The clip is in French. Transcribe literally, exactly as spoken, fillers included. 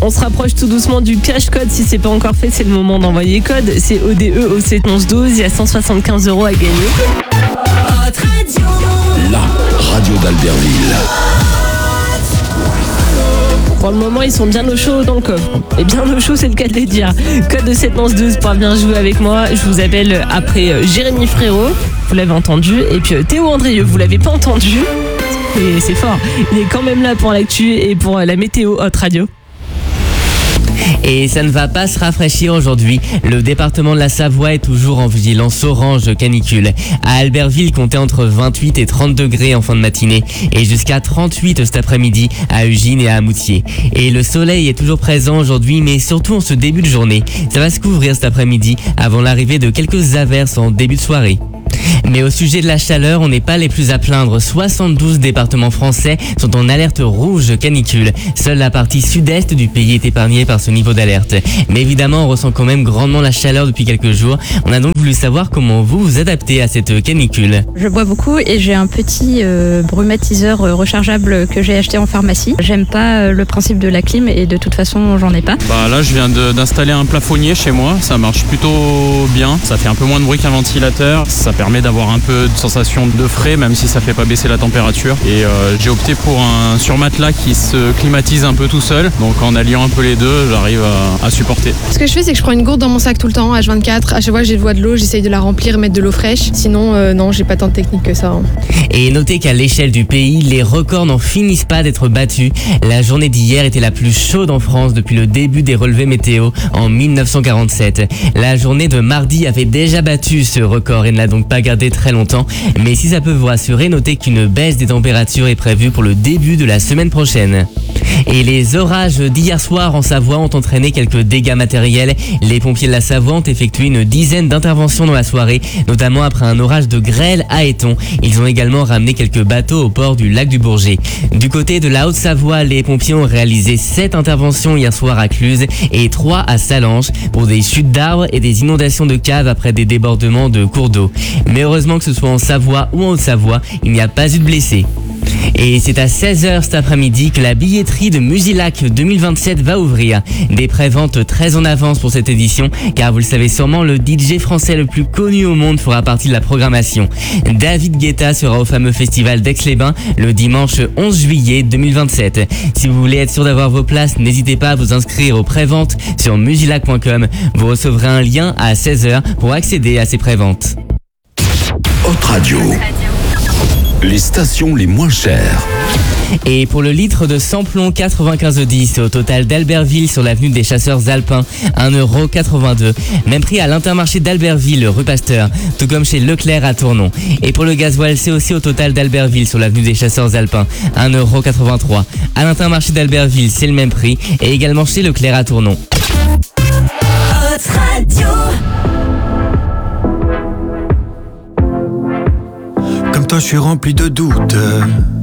On se rapproche tout doucement du cash code. Si c'est pas encore fait, c'est le moment d'envoyer code. C'est O D E au sept onze douze. Il y a cent soixante-quinze euros à gagner. La radio d'Albertville. Pour le moment, ils sont bien au chaud dans le coffre. Et bien au chaud, c'est le cas de les dire. Code de sept onze douze pour bien jouer avec moi. Je vous appelle après Jérémy Frérot. Vous l'avez entendu. Et puis Théo Andrieux, vous l'avez pas entendu. Et c'est fort. Il est quand même là pour l'actu et pour la météo Hot Radio. Et ça ne va pas se rafraîchir aujourd'hui. Le département de la Savoie est toujours en vigilance orange canicule. À Albertville, comptez entre vingt-huit et trente degrés en fin de matinée et jusqu'à trente-huit cet après-midi à Ugine et à Moutier. Et le soleil est toujours présent aujourd'hui, mais surtout en ce début de journée. Ça va se couvrir cet après-midi avant l'arrivée de quelques averses en début de soirée. Mais au sujet de la chaleur, on n'est pas les plus à plaindre. soixante-douze départements français sont en alerte rouge canicule. Seule la partie sud-est du pays est épargnée par ce niveau d'alerte. Mais évidemment, on ressent quand même grandement la chaleur depuis quelques jours. On a donc voulu savoir comment vous vous adaptez à cette canicule. Je bois beaucoup et j'ai un petit euh, brumatiseur rechargeable que j'ai acheté en pharmacie. J'aime pas euh, le principe de la clim et de toute façon, j'en ai pas. Bah là, je viens de, d'installer un plafonnier chez moi. Ça marche plutôt bien. Ça fait un peu moins de bruit qu'un ventilateur. Ça permet d'avoir un peu de sensation de frais, même si ça fait pas baisser la température. Et euh, j'ai opté pour un surmatelas qui se climatise un peu tout seul. Donc en alliant un peu les deux, j'arrive à, à supporter. Ce que je fais, c'est que je prends une gourde dans mon sac tout le temps, H vingt-quatre. À chaque fois que j'ai de l'eau, j'essaye de la remplir et mettre de l'eau fraîche. Sinon, euh, non, j'ai pas tant de technique que ça. Hein. Et notez qu'à l'échelle du pays, les records n'en finissent pas d'être battus. La journée d'hier était la plus chaude en France depuis le début des relevés météo en mille neuf cent quarante-sept. La journée de mardi avait déjà battu ce record et ne l'a donc pas gardé très longtemps. Mais si ça peut vous rassurer, notez qu'une baisse des températures est prévue pour le début de la semaine prochaine. Et les orages d'hier soir en Savoie ont entraîné quelques dégâts matériels. Les pompiers de la Savoie ont effectué une dizaine d'interventions dans la soirée, notamment après un orage de grêle à Éton. Ils ont également ramené quelques bateaux au port du lac du Bourget. Du côté de la Haute-Savoie, les pompiers ont réalisé sept interventions hier soir à Cluse et trois à Salange pour des chutes d'arbres et des inondations de caves après des débordements de cours d'eau. Mais heureusement que ce soit en Savoie ou en Haute-Savoie, il n'y a pas eu de blessés. Et c'est à seize heures cet après-midi que la billetterie de Musilac deux mille vingt-sept va ouvrir. Des préventes très en avance pour cette édition, car vous le savez sûrement, le D J français le plus connu au monde fera partie de la programmation. David Guetta sera au fameux festival d'Aix-les-Bains le dimanche onze juillet deux mille vingt-sept. Si vous voulez être sûr d'avoir vos places, n'hésitez pas à vous inscrire aux préventes sur musilac point com. Vous recevrez un lien à seize heures pour accéder à ces préventes. Hot Radio. Les stations les moins chères. Et pour le litre de samplon quatre-vingt-quinze dix au total d'Albertville sur l'avenue des Chasseurs Alpins, un euro quatre-vingt-deux. Même prix à l'Intermarché d'Albertville, rue Pasteur, tout comme chez Leclerc à Tournon. Et pour le gasoil, c'est aussi au total d'Albertville sur l'avenue des Chasseurs Alpins, un euro quatre-vingt-trois. À l'Intermarché d'Albertville, c'est le même prix et également chez Leclerc à Tournon. Hot Radio. Comme toi, je suis rempli de doutes.